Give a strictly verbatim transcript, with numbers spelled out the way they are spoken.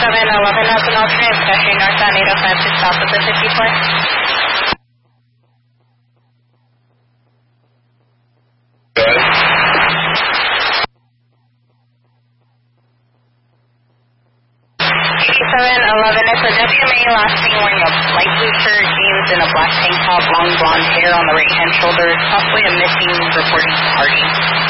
seven eleven has an alternate, pedestrian northbound eight oh five to south of the fifty-four. eighty-seven eleven, it's a W M A last seen wearing a light blue shirt, jeans, and a black tank top, long blonde hair on the right hand shoulder, possibly a missing reporting party.